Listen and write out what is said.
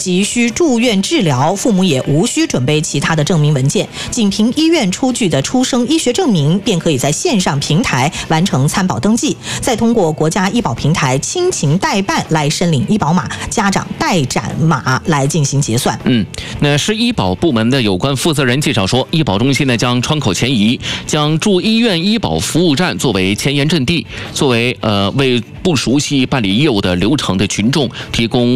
急需住院治疗，父母也无需准备其他的证明文件，仅凭医院出具的出生医学证明，便可以在线上平台完成参保登记，再通过国家医保平台亲情代办来申领医保码、家长代展码来进行结算。 那市医保部门的有关负责人介绍说，医保中心呢将窗口前移，将驻医院医保服务站作为前沿阵地，作为为不熟悉办理业务的流程的群众提供